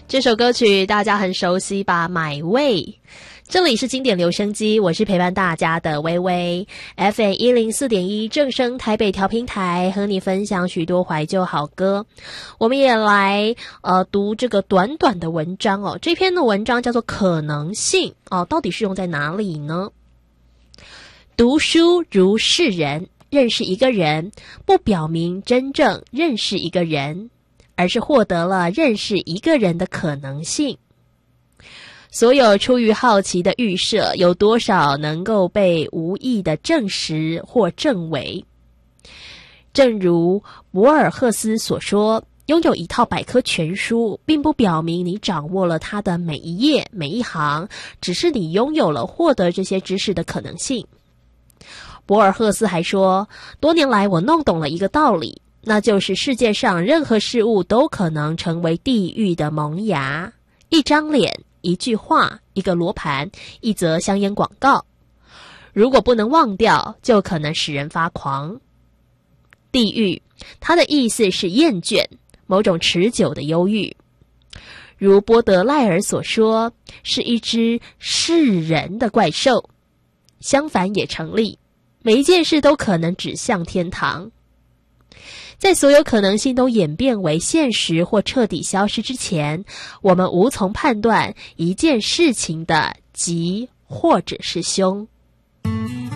这首歌曲大家很熟悉吧？买位。这里是经典留声机，我是陪伴大家的微微 FM 104.1正声台北调频台，和你分享许多怀旧好歌。我们也来读这个短短的文章哦。这篇的文章叫做可能性哦，到底是用在哪里呢？读书如是人，认识一个人不表明真正认识一个人，而是获得了认识一个人的可能性。所有出于好奇的预设，有多少能够被无意的证实或证伪？正如博尔赫斯所说，拥有一套百科全书，并不表明你掌握了它的每一页、每一行，只是你拥有了获得这些知识的可能性。博尔赫斯还说，多年来我弄懂了一个道理，那就是世界上任何事物都可能成为地狱的萌芽。一张脸，一句话，一个罗盘，一则香烟广告，如果不能忘掉，就可能使人发狂。地狱，它的意思是厌倦，某种持久的忧郁。如波德赖尔所说，是一只噬人的怪兽。相反也成立，每一件事都可能指向天堂。在所有可能性都演变为现实或彻底消失之前，我们无从判断一件事情的吉或者是凶。